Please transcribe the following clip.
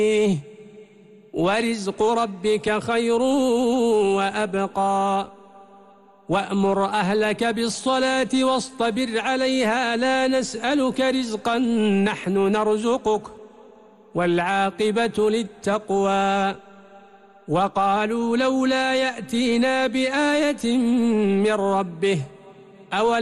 ورزق ربك خير وأبقى وأمر أهلك بالصلاة واصطبر عليها لا نسألك رزقا نحن نرزقك والعاقبة للتقوى وقالوا لولا يأتينا بآية من ربه أولم